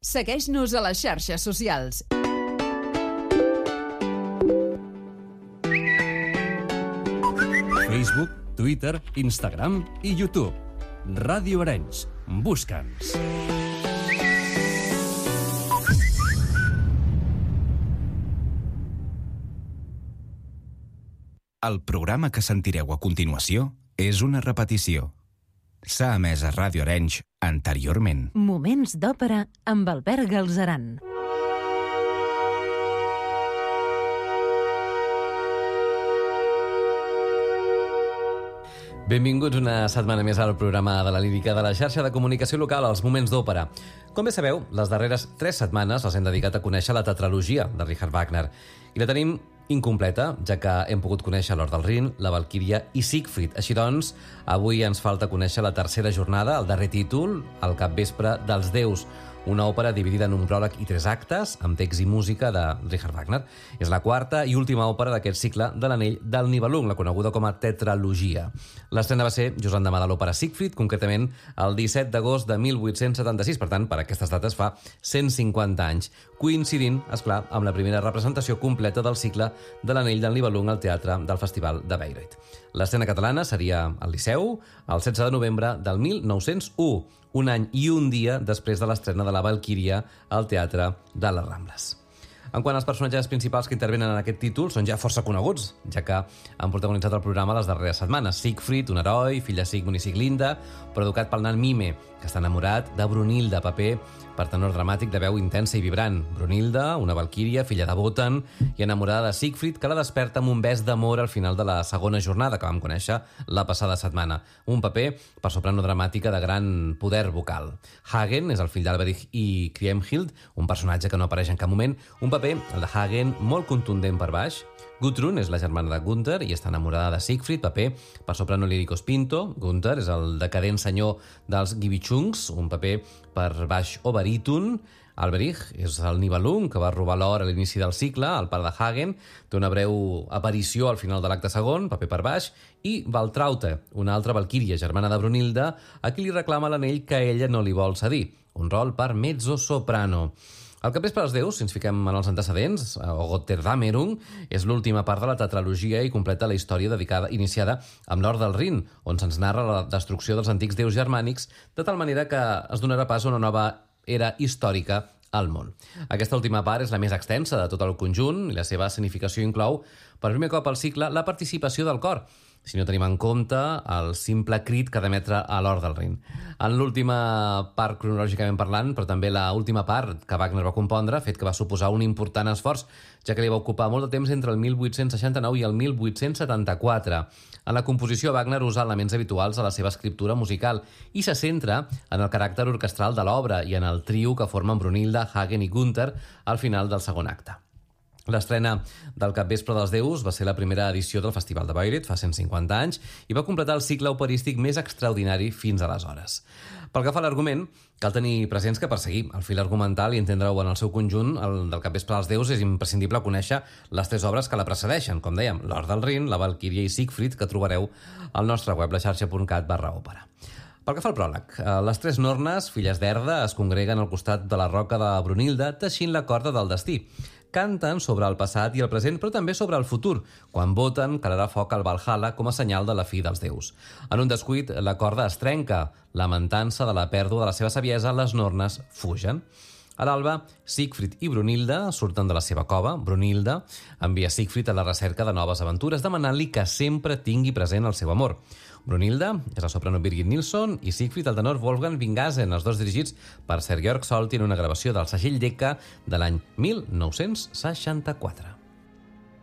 Segueix-nos a les xarxes socials. Facebook, Twitter, Instagram i YouTube. Ràdio Arenys. Busca'ns. El programa que sentireu a continuació és una repetició. S'ha emès a Ràdio Arenys anteriorment. Moments d'òpera amb Albert Galzeran. Benvinguts una setmana més al programa de la lírica de la xarxa de comunicació local, els Moments d'Òpera. Com bé sabeu, les darreres 3 setmanes les hem dedicat a conèixer la tetralogia de Richard Wagner. I la tenim incompleta, ja que hem pogut conèixer l'Or del Rin, la Valquíria i Siegfried. Així doncs, avui ens falta conèixer la tercera jornada, el darrer títol, el capvespre dels déus, una òpera dividida en un pròleg i 3 actes, amb text i música de Richard Wagner. És la quarta i última òpera d'aquest cicle de l'Anell del Nibelung, la coneguda com a tetralogia. L'estrena va ser just l'endemà de l'òpera Siegfried, concretament el 17 d'agost de 1876, per tant, per aquestes dates fa 150 anys, coincidint, esclar, amb la primera representació completa del cicle de l'Anell del Nibelung al Teatre del Festival de Bayreuth. L'estrena catalana seria al Liceu el 16 de novembre del 1901, un any i un dia després de l'estrena de la Valquíria al Teatre de les Rambles. En quant als personatges principals que intervenen en aquest títol, són ja força coneguts, ja que han protagonitzat el programa les darreres setmanes. Siegfried, un heroi, fill de Sigmund i Sieglinde, però educat pel nan Mime, que està enamorat de Brunilda, paper per tenor dramàtic de veu intensa i vibrant. Brunilda, una valquíria, filla de Wotan, i enamorada de Siegfried, que la desperta amb un bes d'amor al final de la segona jornada, que vam conèixer la passada setmana. Un paper per soprano dramàtica de gran poder vocal. Hagen és el fill d'Alberich i Kriemhild, un personatge que no apareix en cap moment. Un paper, el de Hagen, molt contundent per baix. Gudrun és la germana de Gunther i està enamorada de Siegfried, paper per soprano lírico spinto. Gunther és el decadent senyor dels Gibichungs, un paper per baix o baríton. Alberich és el Nibelung, que va robar l'or a l'inici del cicle, el pare de Hagen, té una breu aparició al final de l'acte segon, paper per baix, i Valtraute, una altra valquíria, germana de Brunilda, a qui li reclama l'anell que ella no li vol cedir, un rol per mezzo-soprano. El capvespre dels déus, si ens fiquem en els antecedents, o Götterdämmerung, és l'última part de la tetralogia i completa la història iniciada amb l'Or del Rin, on se'ns narra la destrucció dels antics déus germànics, de tal manera que es donarà pas a una nova era històrica al món. Aquesta última part és la més extensa de tot el conjunt i la seva significació inclou, per primer cop al cicle, la participació del cor, si no tenim en compte el simple crit que ha d'emetre a l'Or del Rin. En l'última part, cronològicament parlant, però també l'última part que Wagner va compondre, fet que va suposar un important esforç, ja que li va ocupar molt de temps entre el 1869 i el 1874. En la composició, Wagner usa elements habituals a la seva escriptura musical i se centra en el caràcter orquestral de l'obra i en el trio que formen Brunilda, Hagen i Gunther al final del segon acte. L'estrena del Capvespre dels Déus va ser la primera edició del Festival de Bayreuth fa 150 anys i va completar el cicle operístic més extraordinari fins aleshores. Pel que fa a l'argument, cal tenir presents que per seguir el fil argumental i entendre-ho en el seu conjunt, el del Capvespre dels Déus, és imprescindible conèixer les 3 obres que la precedeixen, com dèiem, l'Or del Rin, la Valquíria i Siegfried, que trobareu al nostre web, laxarxa.cat/òpera. Pel que fa al pròleg, les 3 nornes, filles d'Erda, es congreguen al costat de la roca de Brunilda, teixint la corda del destí. Canten sobre el passat i el present, però també sobre el futur, quan Wotan calarà foc al Valhalla com a senyal de la fi dels déus. En un descuit, la corda es trenca. Lamentant-se de la pèrdua de la seva saviesa, les nornes fugen. A l'alba, Siegfried i Brunilda surten de la seva cova. Brunilda envia Siegfried a la recerca de noves aventures, demanant-li que sempre tingui present el seu amor. Brunilda és la soprano Birgit Nilsson i Siegfried el tenor Wolfgang Wingasen, els dos dirigits per Sir Georg Solti en una gravació del segell Decca de l'any 1964.